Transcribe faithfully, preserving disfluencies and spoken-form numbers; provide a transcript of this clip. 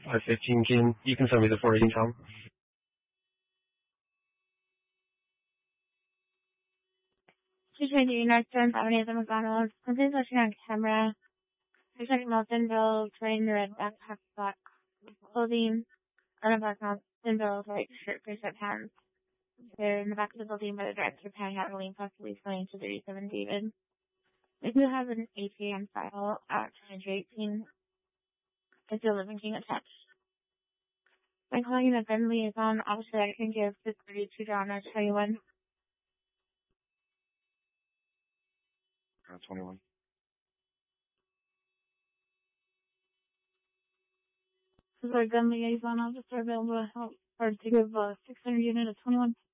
five fifteen, can you can send me the four eighteen, Tom? two twenty North Jones Avenue, the McDonald's. Something's watching on camera. There's like Miltonville, wearing the red backpack, black clothing, or not black Miltonville, like shirt, face up pants. They're in the back of the building by the drive-thru panhandling, possibly going to thirty-seven David. We do have an A P A on file at two eighteen. Is the Living King attached? By calling the Ben liaison, obviously I can give the thirty-two John or twenty-one. Uh, twenty-one. This is our gun liaison officer available to help, or to give a six hundred unit of twenty-one.